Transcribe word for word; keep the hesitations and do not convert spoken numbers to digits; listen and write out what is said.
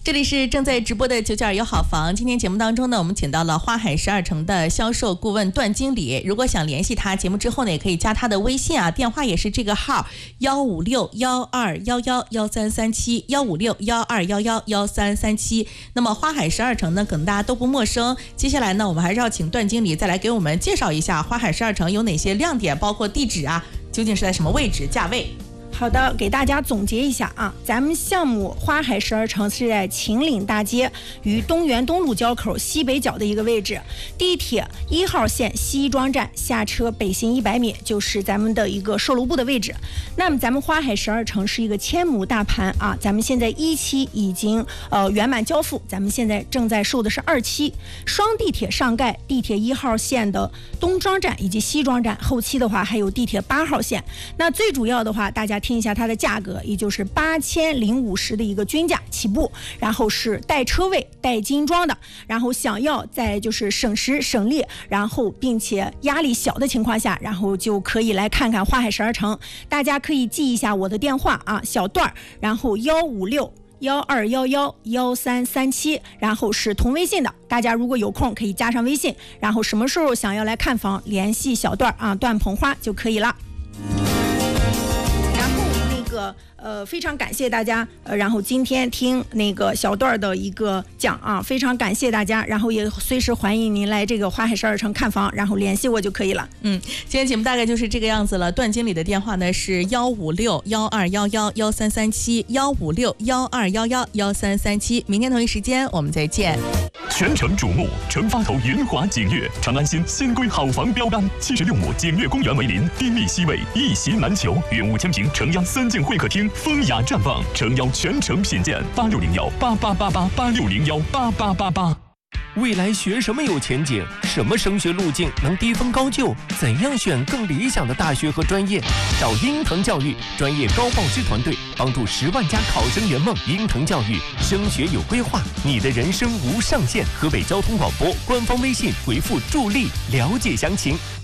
这里是正在直播的九九二有好房。今天节目当中呢，我们请到了花海十二城的销售顾问段经理。如果想联系他，节目之后呢，也可以加他的微信啊，电话也是这个号幺五六幺二幺幺幺三三七幺五六幺二幺幺幺三三七。那么花海十二城呢，可能大家都不陌生。接下来呢，我们还是要请段经理再来给我们介绍一下花海十二城有哪些亮点，包括地址啊，究竟是在什么位置、价位。 好的，给大家总结一下啊，咱们项目花海十二城是在秦岭大街与东园东路交口西北角的一个位置，地铁一号线西庄站下车北行一百米就是咱们的一个售楼部的位置。那么咱们花海十二城是一个千亩大盘啊，咱们现在一期已经呃圆满交付，咱们现在正在售的是二期，双地铁上盖，地铁一号线的东庄站以及西庄站，后期的话还有地铁八号线。那最主要的话，大家听一下它的价格，也就是八千零五十的一个均价起步，然后是带车位、带精装的，然后想要在就是省时省力，然后并且压力小的情况下，然后就可以来看看花海十二城。大家可以记一下我的电话啊，小段儿，然后幺五六幺二幺幺幺三三七，然后是同微信的，大家如果有空可以加上微信，然后什么时候想要来看房，联系小段啊，段鹏花就可以了。呃，非常感谢大家，呃，然后今天听那个小段的一个讲啊，非常感谢大家，然后也随时欢迎您来这个花海十二城看房，然后联系我就可以了。 嗯，今天节目大概就是这个样子了。段经理的电话呢是幺五六幺二幺幺幺三三七幺五六幺二幺幺幺三三七，明天同一时间我们再见。 全城瞩目，成发头云华景悦，长安新新规好房标杆，七十六亩景悦公园为邻，低密西位，一席难求，云雾千坪，城央三进会客厅，风雅绽放，诚邀全城品鉴。八六零幺八八八八八六零幺八八八八。 未来学什么有前景？什么升学路径能低分高就？怎样选更理想的大学和专业？找英腾教育专业高报师团队，帮助十万家考生圆梦。英腾教育升学有规划，你的人生无上限。河北交通广播官方微信回复助力了解详情。